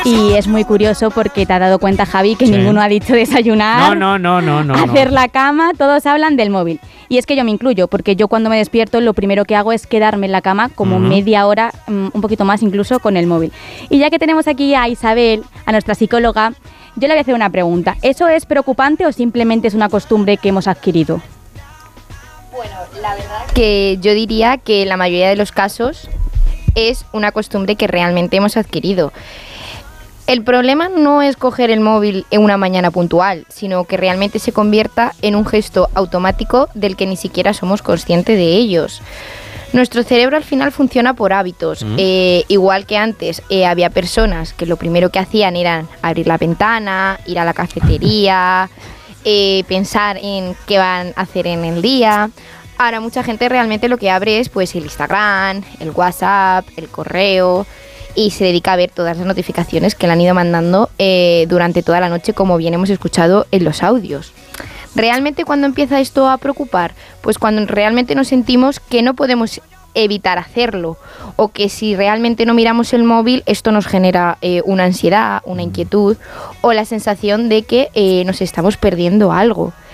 Y es muy curioso porque te has dado cuenta, Javi, que ninguno ha dicho desayunar, hacer la cama, todos hablan del móvil. Y es que yo me incluyo, porque yo cuando me despierto lo primero que hago es quedarme en la cama como media hora, un poquito más incluso, con el móvil. Y ya que tenemos aquí a Isabel, a nuestra psicóloga, yo le voy a hacer una pregunta. ¿Eso es preocupante o simplemente es una costumbre que hemos adquirido? Bueno, la verdad que yo diría que en la mayoría de los casos es una costumbre que realmente hemos adquirido. El problema no es coger el móvil en una mañana puntual, sino que realmente se convierta en un gesto automático del que ni siquiera somos conscientes de ellos. Nuestro cerebro al final funciona por hábitos. Igual que antes había personas que lo primero que hacían era abrir la ventana, ir a la cafetería, pensar en qué van a hacer en el día. Ahora mucha gente realmente lo que abre es pues el Instagram, el WhatsApp, el correo, y se dedica a ver todas las notificaciones que le han ido mandando durante toda la noche, como bien hemos escuchado en los audios. ¿Realmente cuándo empieza esto a preocupar? Pues cuando realmente nos sentimos que no podemos evitar hacerlo, o que si realmente no miramos el móvil esto nos genera una ansiedad, una inquietud o la sensación de que nos estamos perdiendo algo.